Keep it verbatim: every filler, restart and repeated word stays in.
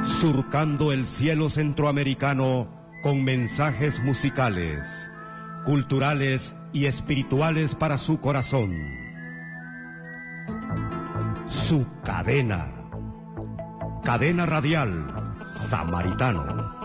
surcando el cielo centroamericano con mensajes musicales, culturales y espirituales para su corazón. Su cadena, cadena radial Samaritano.